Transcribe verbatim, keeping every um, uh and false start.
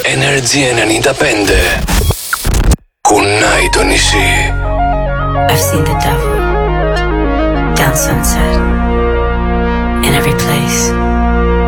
Energy ενενήντα πέντε. Κουνάει το νησί. I've seen the devil down Sunset in every place.